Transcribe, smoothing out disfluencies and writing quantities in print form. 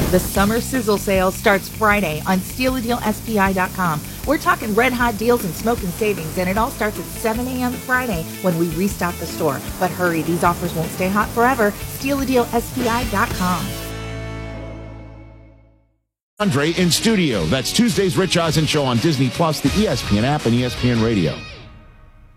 The summer sizzle sale starts Friday on StealADealSPI.com. We're talking red hot deals and smoking savings, and it all starts at 7 a.m. Friday when we restock the store. But hurry, these offers won't stay hot forever. StealADealSPI.com. Andre in studio. That's Tuesday's Rich Eisen Show on Disney Plus, the ESPN app, and ESPN Radio.